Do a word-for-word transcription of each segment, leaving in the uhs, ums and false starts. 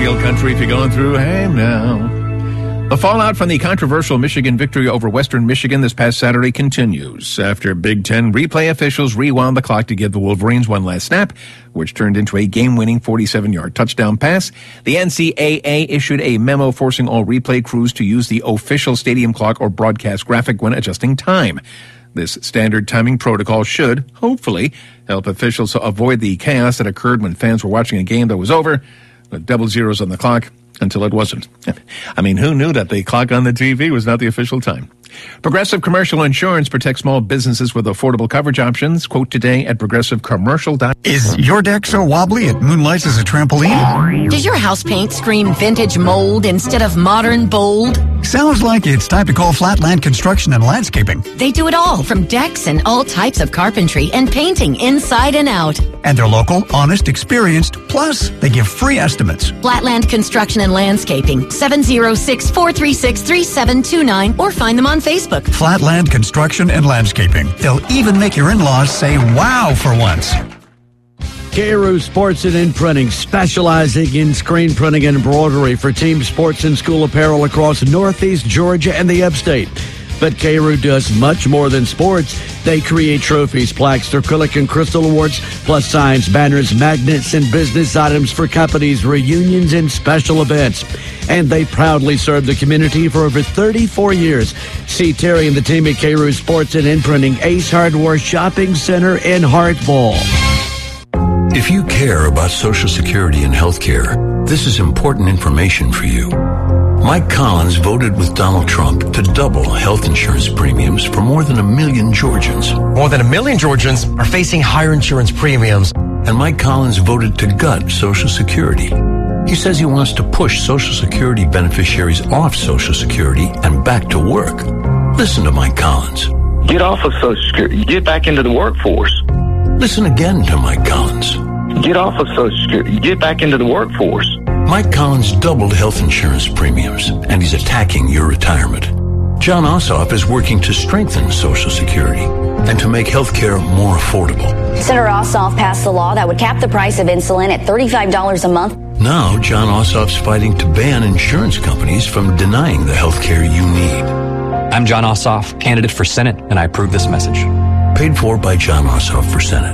Hill Country if you're going through Ham now. The fallout from the controversial Michigan victory over Western Michigan this past Saturday continues after Big Ten replay officials rewound the clock to give the Wolverines one last snap, which turned into a game-winning forty-seven-yard touchdown pass. The N C double A issued a memo forcing all replay crews to use the official stadium clock or broadcast graphic when adjusting time. This standard timing protocol should, hopefully, help officials avoid the chaos that occurred when fans were watching a game that was over with double zeros on the clock until it wasn't. I mean, who knew that the clock on the T V was not the official time? Progressive Commercial Insurance protects small businesses with affordable coverage options. Quote today at progressive commercial dot com. Is your deck so wobbly it moonlights as a trampoline? Does your house paint scream vintage mold instead of modern bold? Sounds like it's time to call Flatland Construction and Landscaping. They do it all, from decks and all types of carpentry and painting inside and out. And they're local, honest, experienced, plus they give free estimates. Flatland Construction and Landscaping, seven oh six, four three six, three seven two nine, or find them on Facebook. Flatland Construction and Landscaping. They'll even make your in-laws say wow for once. Carew Sports and Imprinting, specializing in screen printing and embroidery for team sports and school apparel across Northeast Georgia and the upstate. But Carew does much more than sports. They create trophies, plaques, acrylic and crystal awards, plus signs, banners, magnets, and business items for companies, reunions, and special events. And they proudly serve the community for over thirty-four years. See Terry and the team at Carew Sports and Imprinting, Ace Hardware Shopping Center in Hartwell. If you care about Social Security and health care, this is important information for you. Mike Collins voted with Donald Trump to double health insurance premiums for more than a million Georgians. More than a million Georgians are facing higher insurance premiums. And Mike Collins voted to gut Social Security. He says he wants to push Social Security beneficiaries off Social Security and back to work. Listen to Mike Collins. Get off of Social Security. Get back into the workforce. Listen again to Mike Collins. Get off of Social Security. Get back into the workforce. Mike Collins doubled health insurance premiums, and he's attacking your retirement. John Ossoff is working to strengthen Social Security and to make health care more affordable. Senator Ossoff passed a law that would cap the price of insulin at thirty-five dollars a month. Now, John Ossoff's fighting to ban insurance companies from denying the health care you need. I'm John Ossoff, candidate for Senate, and I approve this message. Paid for by John Ossoff for Senate.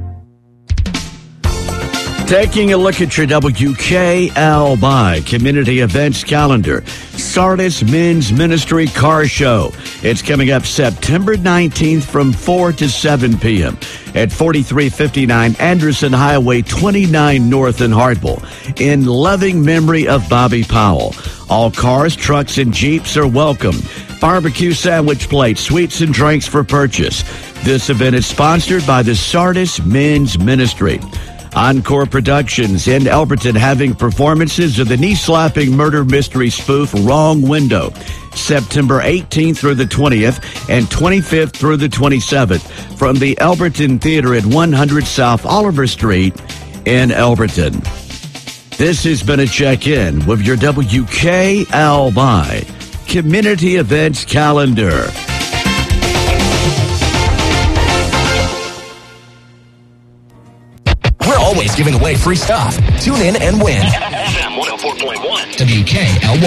Taking a look at your W K L by Community Events Calendar. Sardis Men's Ministry Car Show. It's coming up September nineteenth from four to seven p.m. at forty-three fifty-nine Anderson Highway twenty-nine North in Hartwell, in loving memory of Bobby Powell. All cars, trucks, and Jeeps are welcome. Barbecue sandwich plates, sweets, and drinks for purchase. This event is sponsored by the Sardis Men's Ministry. Encore Productions in Elberton having performances of the knee-slapping murder mystery spoof Wrong Window, September eighteenth through the twentieth and twenty-fifth through the twenty-seventh from the Elberton Theater at one hundred South Oliver Street in Elberton. This has been a check-in with your W K L by Community Events Calendar. Always giving away free stuff. Tune in and win. F M one oh four point one. W K L Y.